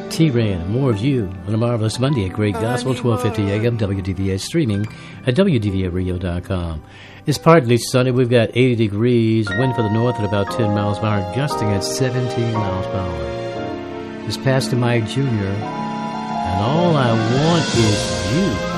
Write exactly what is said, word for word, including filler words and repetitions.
T-Rain, more of you on a marvelous Monday at Great Gospel, twelve fifty A M, W D V A, streaming at W D V A radio dot com. It's partly sunny. We've got eighty degrees, wind for the north at about ten miles per hour, gusting at seventeen miles per hour. It's Pastor Mike Junior, and all I want is you.